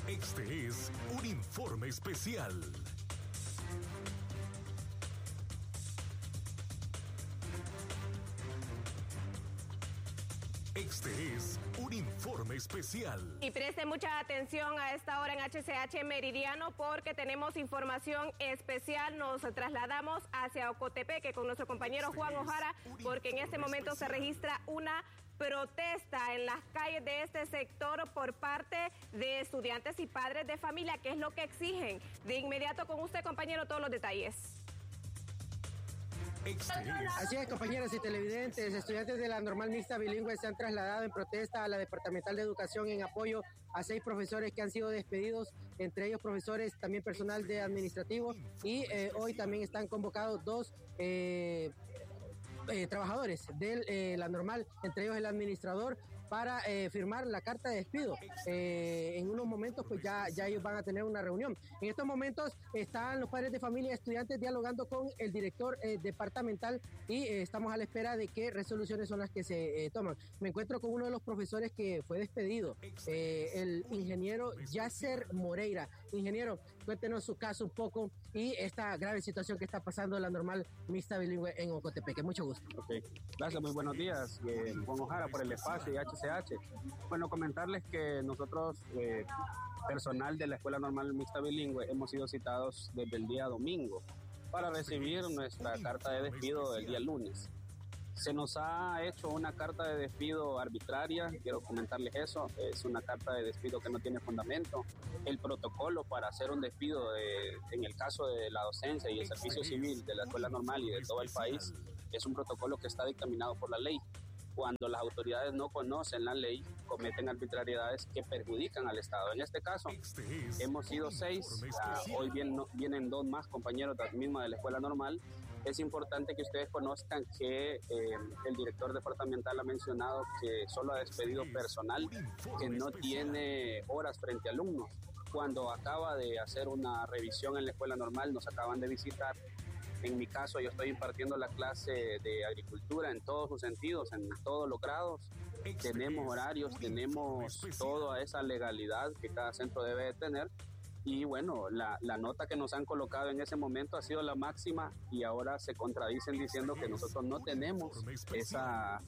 Este es un informe especial. Este es un informe especial. Y preste mucha atención a esta hora en HCH Meridiano porque tenemos información especial. Nos trasladamos hacia Ocotepeque con nuestro compañero Juan Ojara porque en este momento se registra una protesta en las calles de este sector por parte de estudiantes y padres de familia. ¿Qué es lo que exigen? De inmediato con usted, compañero, todos los detalles. Así es, compañeros y televidentes, estudiantes de la Normal Mixta Bilingüe se han trasladado en protesta a la Departamental de Educación en apoyo a 6 profesores que han sido despedidos, entre ellos profesores, también personal de administrativo, y hoy también están convocados 2 trabajadores de la Normal, entre ellos el administrador, para firmar la carta de despido. En unos momentos pues ya ellos van a tener una reunión. En estos momentos están los padres de familia y estudiantes dialogando con el director departamental y estamos a la espera de qué resoluciones son las que se toman. Me encuentro con uno de los profesores que fue despedido, el ingeniero Yasser Moreira. Ingeniero, cuéntenos su caso un poco y esta grave situación que está pasando en la Normal Mixta Bilingüe en Ocotepeque. Mucho gusto. Okay. Gracias, muy buenos días, Juan Ojara, por el espacio y HCH. Bueno, comentarles que nosotros, personal de la Escuela Normal Mixta Bilingüe, hemos sido citados desde el día domingo para recibir nuestra carta de despido el día lunes. Se nos ha hecho una carta de despido arbitraria, quiero comentarles eso, es una carta de despido que no tiene fundamento. El protocolo para hacer un despido en el caso de la docencia y el servicio civil de la Escuela Normal y de todo el país es un protocolo que está dictaminado por la ley. Cuando las autoridades no conocen la ley, cometen arbitrariedades que perjudican al Estado. En este caso, hemos sido 6, hoy vienen 2 más compañeros mismos de la Escuela Normal. Es importante que ustedes conozcan que el director departamental ha mencionado que solo ha despedido personal que no tiene horas frente a alumnos. Cuando acaba de hacer una revisión en la Escuela Normal, nos acaban de visitar. En mi caso, yo estoy impartiendo la clase de agricultura en todos sus sentidos, en todos los grados. Tenemos horarios, tenemos toda esa legalidad que cada centro debe de tener. Y bueno, la nota que nos han colocado en ese momento ha sido la máxima y ahora se contradicen diciendo que nosotros no tenemos esa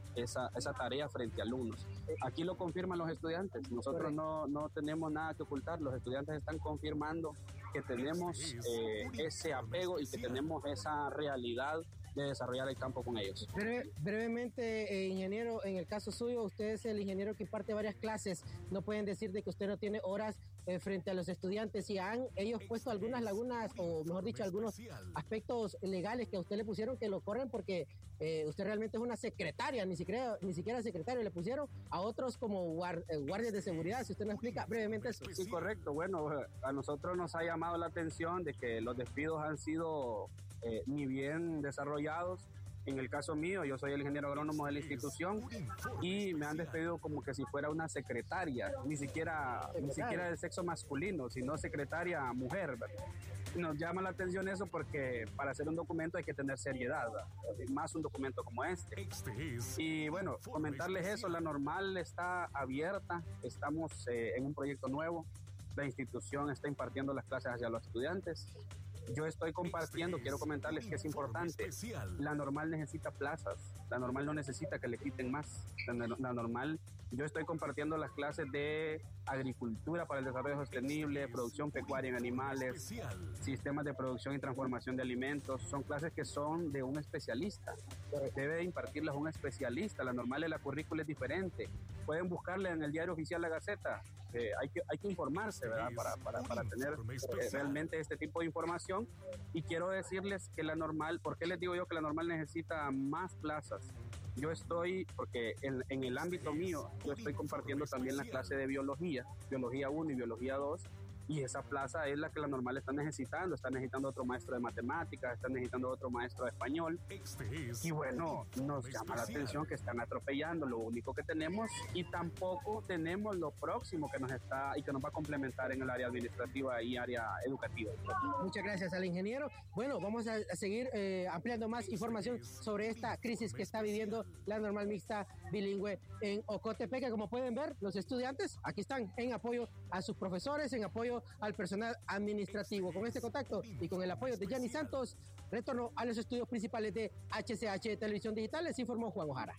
tarea frente a alumnos. Aquí lo confirman los estudiantes, nosotros no tenemos nada que ocultar, los estudiantes están confirmando que tenemos ese apego y que tenemos esa realidad de desarrollar el campo con ellos. Brevemente, ingeniero, en el caso suyo, usted es el ingeniero que imparte varias clases, no pueden decir de que usted no tiene horas frente a los estudiantes, y han ellos puesto algunas lagunas, o mejor dicho, algunos aspectos legales que a usted le pusieron que lo corren porque usted realmente es una secretaria, ni siquiera secretario, le pusieron a otros como guardias de seguridad. Si usted nos explica brevemente eso. Sí, correcto. Bueno, a nosotros nos ha llamado la atención de que los despidos han sido ni bien desarrollados. En el caso mío, yo soy el ingeniero agrónomo de la institución y me han despedido como que si fuera una secretaria, ni siquiera del sexo masculino, sino secretaria mujer, ¿verdad? Nos llama la atención eso porque para hacer un documento hay que tener seriedad, ¿verdad? Más un documento como este. Y bueno, comentarles eso, la Normal está abierta, estamos en un proyecto nuevo, la institución está impartiendo las clases hacia los estudiantes. Yo estoy compartiendo, quiero comentarles que es importante, la Normal necesita plazas, la Normal no necesita que le quiten más, la Normal, yo estoy compartiendo las clases de agricultura para el desarrollo sostenible, producción pecuaria en animales, sistemas de producción y transformación de alimentos, son clases que son de un especialista, debe de impartirlas un especialista, la Normal de la currícula es diferente, pueden buscarla en el diario oficial La Gaceta, hay que informarse, ¿verdad? Para tener realmente este tipo de información. Y quiero decirles que la Normal, ¿por qué les digo yo que la Normal necesita más plazas? Yo estoy, porque en el ámbito mío, yo estoy compartiendo también la clase de biología 1 y biología 2, y esa plaza es la que la Normal está necesitando otro maestro de matemáticas, está necesitando otro maestro de español. Y bueno, nos llama la atención que están atropellando lo único que tenemos y tampoco tenemos lo próximo que nos va a complementar en el área administrativa y área educativa. Muchas gracias al ingeniero. Bueno, vamos a seguir ampliando más información sobre esta crisis que está viviendo la Normal Mixta Bilingüe en Ocotepeque. Como pueden ver, los estudiantes aquí están en apoyo a sus profesores, en apoyo al personal administrativo. Con este contacto y con el apoyo de Gianni Santos, retorno a los estudios principales de HCH Televisión Digital, les informó Juan Ojara.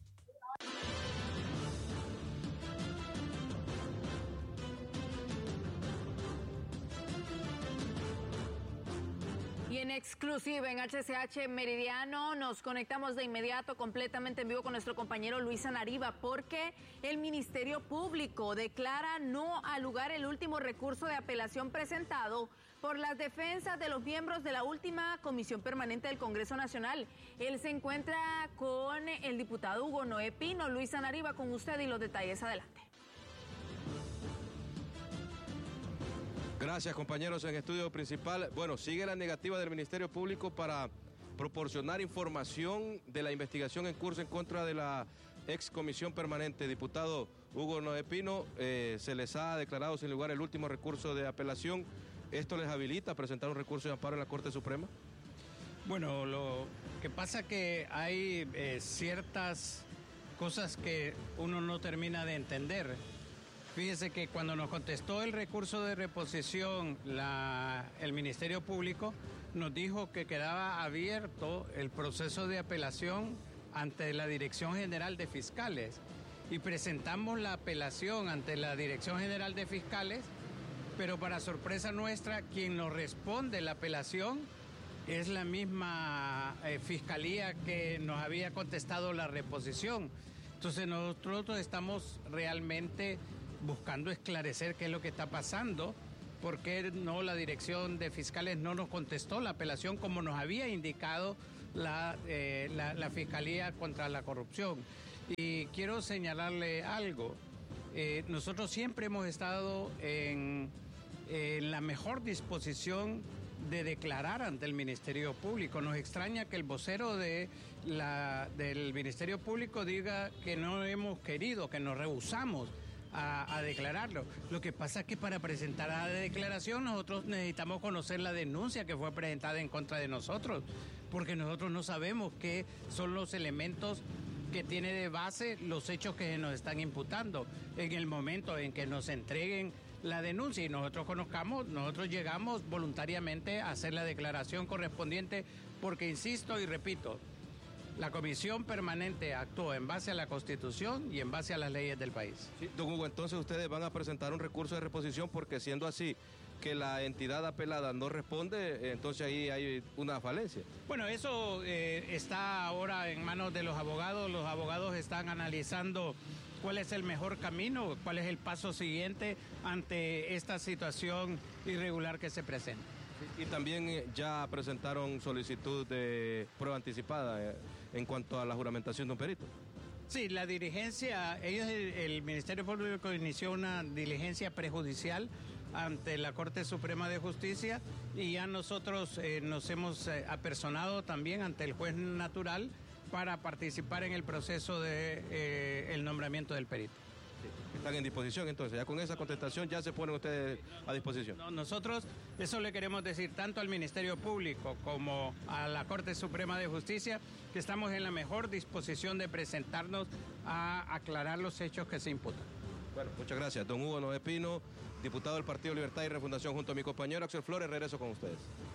Y en exclusiva en HCH Meridiano nos conectamos de inmediato completamente en vivo con nuestro compañero Luis Anariba, porque el Ministerio Público declara no al lugar el último recurso de apelación presentado por las defensas de los miembros de la última Comisión Permanente del Congreso Nacional. Él se encuentra con el diputado Hugo Noé Pino. Luis Anariba, con usted y los detalles. Adelante. Gracias, compañeros en estudio principal. Bueno, sigue la negativa del Ministerio Público para proporcionar información de la investigación en curso en contra de la ex comisión permanente. Diputado Hugo Noé Pino, se les ha declarado sin lugar el último recurso de apelación. ¿Esto les habilita a presentar un recurso de amparo en la Corte Suprema? Bueno, lo que pasa que hay ciertas cosas que uno no termina de entender. Fíjese que cuando nos contestó el recurso de reposición el Ministerio Público, nos dijo que quedaba abierto el proceso de apelación ante la Dirección General de Fiscales. Y presentamos la apelación ante la Dirección General de Fiscales, pero para sorpresa nuestra, quien nos responde la apelación es la misma Fiscalía que nos había contestado la reposición. Entonces nosotros estamos realmente buscando esclarecer qué es lo que está pasando, por qué no la Dirección de Fiscales no nos contestó la apelación como nos había indicado la Fiscalía contra la Corrupción. Y quiero señalarle algo, nosotros siempre hemos estado en la mejor disposición de declarar ante el Ministerio Público. Nos extraña que el vocero del Ministerio Público diga que no hemos querido, que nos rehusamos a declararlo. Lo que pasa es que para presentar la declaración nosotros necesitamos conocer la denuncia que fue presentada en contra de nosotros, porque nosotros no sabemos qué son los elementos que tiene de base los hechos que nos están imputando. En el momento en que nos entreguen la denuncia y nosotros conozcamos, nosotros llegamos voluntariamente a hacer la declaración correspondiente, porque insisto y repito, la Comisión Permanente actuó en base a la Constitución y en base a las leyes del país. Sí, don Hugo, entonces ustedes van a presentar un recurso de reposición, porque siendo así que la entidad apelada no responde, entonces ahí hay una falencia. Bueno, eso está ahora en manos de los abogados. Los abogados están analizando cuál es el mejor camino, cuál es el paso siguiente ante esta situación irregular que se presenta. Y también ya presentaron solicitud de prueba anticipada en cuanto a la juramentación de un perito. Sí, la diligencia, el Ministerio Público inició una diligencia prejudicial ante la Corte Suprema de Justicia, y ya nosotros nos hemos apersonado también ante el juez natural para participar en el proceso de el nombramiento del perito. Están en disposición, entonces, ya con esa contestación ya se ponen ustedes a disposición. No, nosotros eso le queremos decir tanto al Ministerio Público como a la Corte Suprema de Justicia, que estamos en la mejor disposición de presentarnos a aclarar los hechos que se imputan. Bueno, muchas gracias. Don Hugo Noé Pino, diputado del Partido Libertad y Refundación, junto a mi compañero Axel Flores, regreso con ustedes.